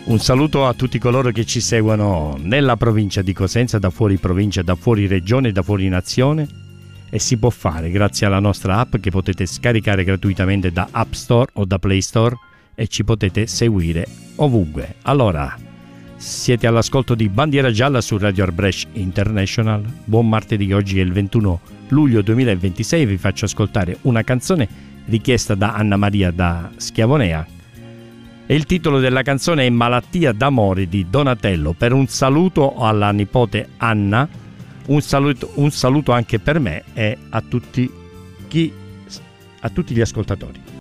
Un saluto a tutti coloro che ci seguono nella provincia di Cosenza, da fuori provincia, da fuori regione, da fuori nazione, e si può fare grazie alla nostra app che potete scaricare gratuitamente da App Store o da Play Store e ci potete seguire ovunque. Allora, siete all'ascolto di Bandiera Gialla su Radio Arbresh International. Buon martedì, oggi è il 21 luglio 2026 e vi faccio ascoltare una canzone richiesta da Anna Maria da Schiavonea. E il titolo della canzone è Malattia d'amore di Donatello, per un saluto alla nipote Anna, un saluto anche per me e a tutti gli ascoltatori.